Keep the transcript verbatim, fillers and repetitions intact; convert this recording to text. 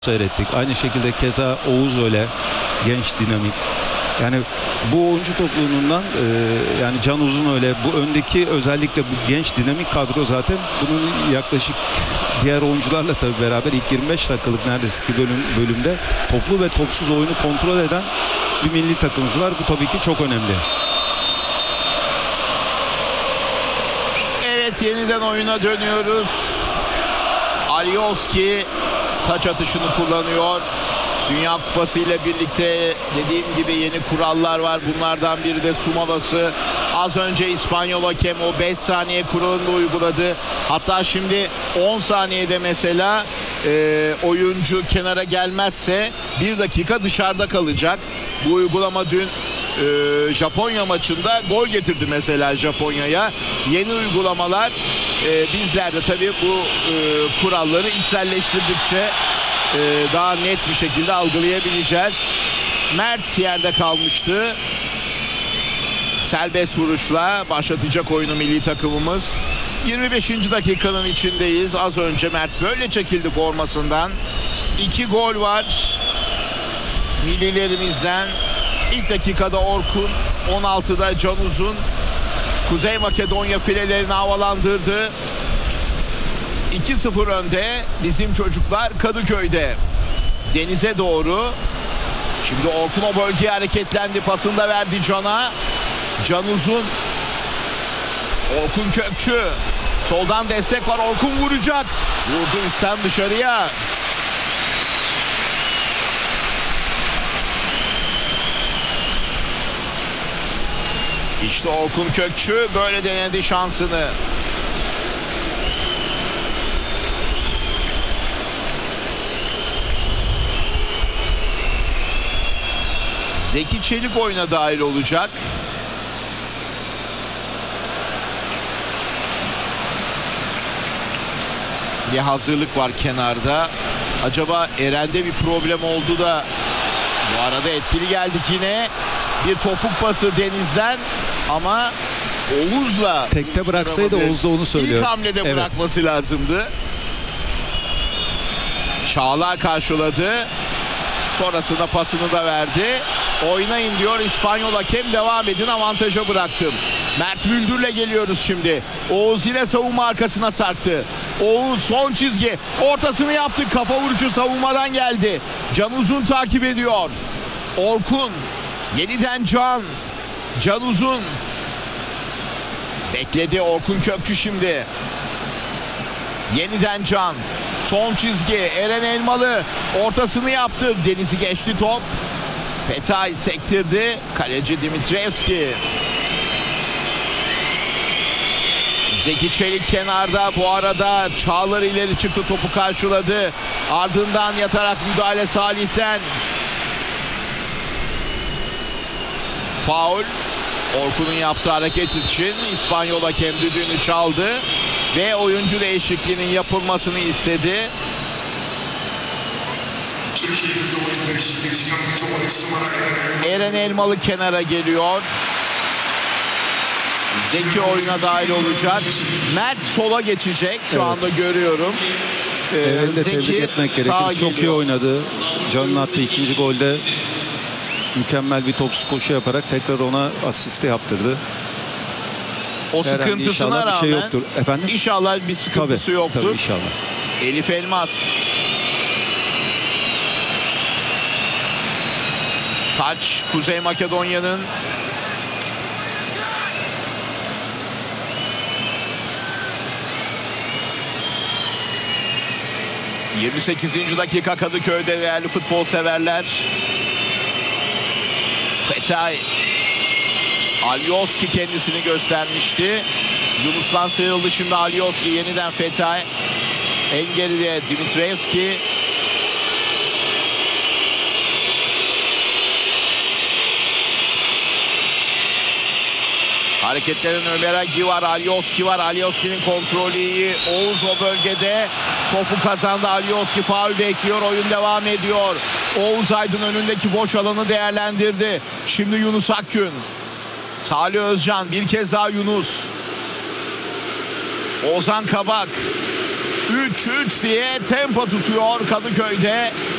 seyrettik. Aynı şekilde keza Oğuz öyle genç, dinamik. Yani bu oyuncu topluluğundan e, yani Can Uzun öyle, bu öndeki özellikle bu genç dinamik kadro zaten bunun yaklaşık diğer oyuncularla tabii beraber ilk yirmi beş dakikalık neredeyse ki bölüm, bölümde toplu ve topsuz oyunu kontrol eden bir milli takımımız var. Bu tabii ki çok önemli. Evet, yeniden oyuna dönüyoruz. Alioski taç atışını kullanıyor. Dünya Kupası ile birlikte dediğim gibi yeni kurallar var. Bunlardan biri de su molası. Az önce İspanyol hakem o beş saniye kuralını da uyguladı. Hatta şimdi on saniyede mesela e, oyuncu kenara gelmezse bir dakika dışarıda kalacak. Bu uygulama dün e, Japonya maçında gol getirdi mesela Japonya'ya. Yeni uygulamalar, e, bizler de tabii bu e, kuralları içselleştirdikçe Ee, daha net bir şekilde algılayabileceğiz. Mert yerde kalmıştı. Serbest vuruşla başlatacak oyunu milli takımımız. yirmi beşinci dakikanın içindeyiz. Az önce Mert böyle çekildi formasından. İki gol var millilerimizden. İlk dakikada Orkun, on altıda Can Uzun Kuzey Makedonya filelerini havalandırdı. iki sıfır önde bizim çocuklar Kadıköy'de. Denize doğru. Şimdi Orkun o bölgeye hareketlendi. Pasını da verdi Can'a. Can Uzun. Orkun Kökçü. Soldan destek var. Orkun vuracak. Vurdu üstten dışarıya. İşte Orkun Kökçü böyle denedi şansını. Zeki Çelik oyuna dahil olacak. Bir hazırlık var kenarda. Acaba Eren'de bir problem oldu da bu arada etkili geldik yine. Bir topuk pası Deniz'den ama Oğuz'la Tekte bıraksaydı Oğuz da onu söylüyor. İlk hamlede evet. bırakması lazımdı. Çağlar karşıladı. Sonrasında pasını da verdi. Oynayın diyor İspanyol hakem, devam edin, avantaja bıraktım. Mert Müldür'le geliyoruz şimdi. Oğuz yine savunma arkasına sarktı. Oğuz son çizgi. Ortasını yaptı. Kafa vurucu savunmadan geldi. Can Uzun takip ediyor. Orkun. Yeniden Can. Can Uzun. Bekledi Orkun Kökçü şimdi. Yeniden Can. Son çizgi. Eren Elmalı ortasını yaptı. Deniz'i geçti top. Petay sektirdi. Kaleci Dimitrievski. Zeki Çelik kenarda. Bu arada Çağlar ileri çıktı. Topu karşıladı. Ardından yatarak müdahale Salih'ten. Faul. Orkun'un yaptığı hareket için İspanyol hakem düdüğünü çaldı. Ve oyuncu değişikliğinin yapılmasını istedi. Eren Elmalı kenara geliyor. Zeki oyuna dahil olacak. Mert sola geçecek. Şu evet. anda görüyorum. Ee, Eren'i de tebrik etmek gerekir. Çok geliyor. iyi oynadı. Can'ın attığı ikinci golde mükemmel bir topsuz koşu yaparak tekrar ona asisti yaptırdı. O sıkıntısına rağmen bir şey yoktur. Efendim? İnşallah bir sıkıntısı tabii, yoktur. Tabii inşallah. Elif Elmas. Taç Kuzey Makedonya'nın. yirmi sekizinci dakika Kadıköy'de değerli futbol severler. Fetay. Alioski kendisini göstermişti. Yunus'tan sıyrıldı şimdi Alioski, yeniden Fetay. En geride Dimitrievski. Hareketlenen Ömer Agi var, Alioski var. Alioski'nin kontrolü iyi. Oğuz o bölgede. Topu kazandı. Alioski faul bekliyor. Oyun devam ediyor. Oğuz Aydın önündeki boş alanı değerlendirdi. Şimdi Yunus Akgün. Salih Özcan, bir kez daha Yunus. Ozan Kabak. üç üç diye tempo tutuyor Kadıköy'de.